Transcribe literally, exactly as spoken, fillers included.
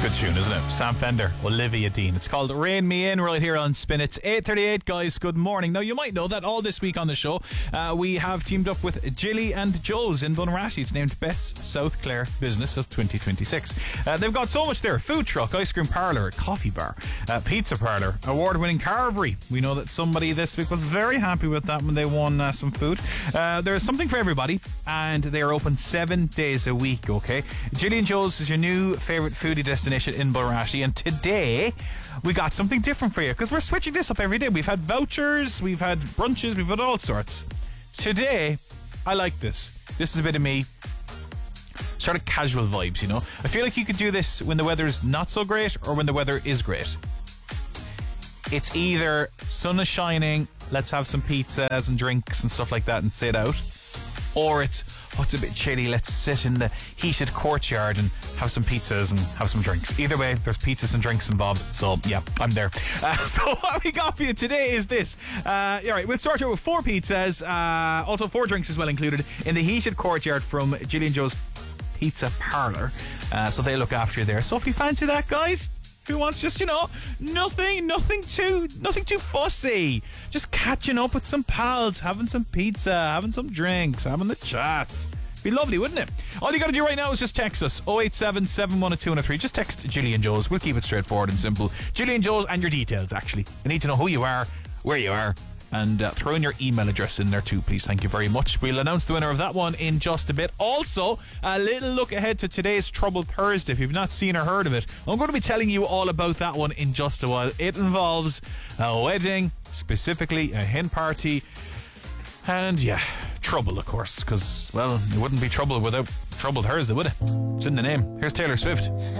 Good tune, isn't it? Sam Fender, Olivia Dean. It's called Rain Me In right here on Spin. It's eight thirty-eight, guys. Good morning. Now, you might know that all this week on the show, uh, we have teamed up with Jilly and Joe's in Bunratty. It's named Best South Clare Business of twenty twenty-six. Uh, they've got so much there. Food truck, ice cream parlour, coffee bar, uh, pizza parlour, award-winning carvery. We know that somebody this week was very happy with that when they won uh, some food. Uh, there's something for everybody, and they are open seven days a week, okay? Jilly and Joe's is your new favourite foodie destination in Bunratty, and today we got something different for you because we're switching this up every day. We've had vouchers, we've had brunches, we've had all sorts. Today, I like this. This is a bit of me. Sort of casual vibes, you know. I feel like you could do this when the weather's not so great or when the weather is great. It's either sun is shining, let's have some pizzas and drinks and stuff like that and sit out, or it's, oh, it's a bit chilly, let's sit in the heated courtyard and have some pizzas and have some drinks. Either way, there's pizzas and drinks involved, so yeah, I'm there. Uh, so what we got for you today is this. Uh, all right, we'll start out with four pizzas, uh, also four drinks as well included, in the heated courtyard from Jilly and Joe's Pizza Parlour. Uh, so they look after you there. So if you fancy that, guys, who wants just, you know, nothing, nothing too, nothing too fussy. Just catching up with some pals, having some pizza, having some drinks, having the chats. Be lovely, wouldn't it? All you got to do right now is just text us oh eight seven, seven one two, one oh three. Just text Jilly and Joe's. We'll keep it straightforward and simple. Jilly and Joe's and your details, actually. I need to know who you are, where you are, and uh, throw in your email address in there too, please. Thank you very much. We'll announce the winner of that one in just a bit. Also, a little look ahead to today's Trouble Thursday. If you've not seen or heard of it, I'm going to be telling you all about that one in just a while. It involves a wedding, specifically a hen party, and yeah, trouble, of course, because, well, it wouldn't be trouble without Trouble Thursday, would it? It's in the name. Here's Taylor Swift.